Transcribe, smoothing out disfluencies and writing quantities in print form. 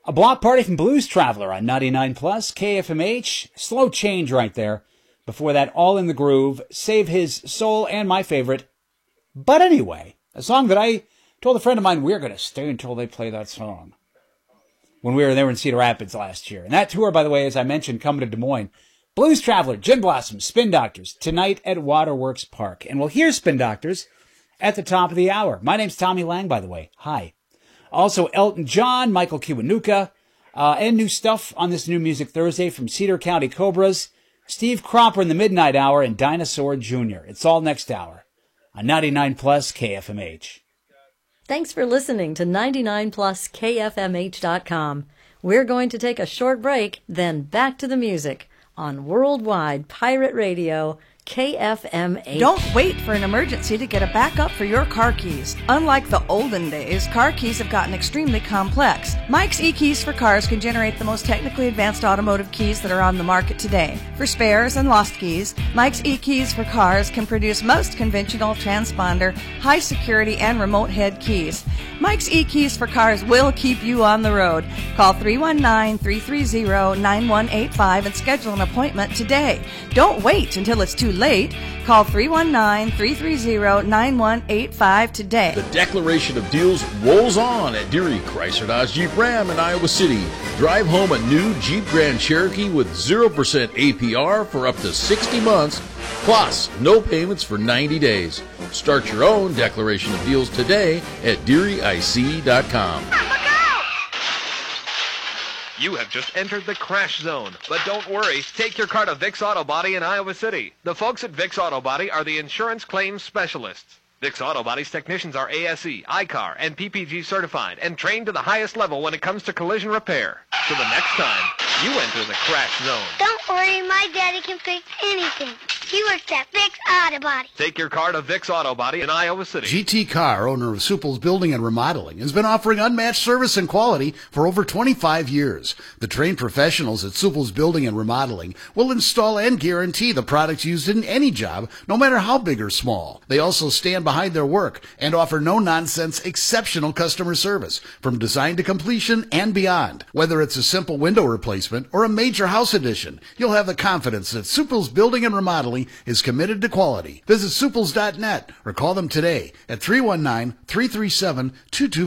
A block party from Blues Traveler on 99 Plus, KFMH. Slow change right there. Before that, All in the Groove, Save His Soul, and my favorite, But Anyway, a song that I told a friend of mine we're going to stay until they play that song when we were there in Cedar Rapids last year. And that tour, by the way, as I mentioned, coming to Des Moines. Blues Traveler, Gin Blossom, Spin Doctors, tonight at Waterworks Park. And we'll hear Spin Doctors at the top of the hour. My name's Tommy Lang, by the way. Hi. Also, Elton John, Michael Kiwanuka, and new stuff on this New Music Thursday from Cedar County Cobras, Steve Cropper in the Midnight Hour, and Dinosaur Jr. It's all next hour on 99 Plus KFMH. Thanks for listening to 99 Plus KFMH.com. We're going to take a short break, then back to the music on Worldwide Pirate Radio, KFMH. Don't wait for an emergency to get a backup for your car keys. Unlike the olden days, car keys have gotten extremely complex. Mike's eKeys for Cars can generate the most technically advanced automotive keys that are on the market today. For spares and lost keys, Mike's eKeys for Cars can produce most conventional transponder, high security, and remote head keys. Mike's eKeys for Cars will keep you on the road. Call 319-330-9185 and schedule an appointment today. Don't wait until it's too late. Call 319-330-9185 today. The declaration of deals rolls on at Deary Chrysler Dodge Jeep Ram in Iowa City. Drive home a new Jeep Grand Cherokee with 0% APR for up to 60 months, plus no payments for 90 days. Start your own declaration of deals today at DearyIC.com. You have just entered the crash zone. But don't worry, take your car to Vic's Auto Body in Iowa City. The folks at Vic's Auto Body are the insurance claims specialists. Vic's Auto Body's technicians are ASE, ICAR, and PPG certified and trained to the highest level when it comes to collision repair. So the next time you enter the crash zone, don't worry, my daddy can fix anything. He works at Vic's Auto Body. Take your car to Vic's Auto Body in Iowa City. GT Carr, owner of Supple's Building and Remodeling, has been offering unmatched service and quality for over 25 years. The trained professionals at Supple's Building and Remodeling will install and guarantee the products used in any job, no matter how big or small. They also stand behind their work and offer no-nonsense, exceptional customer service from design to completion and beyond. Whether it's a simple window replacement or a major house addition, you'll have the confidence that Supple's Building and Remodeling is committed to quality. Visit Supples.net or call them today at 319-337-2255.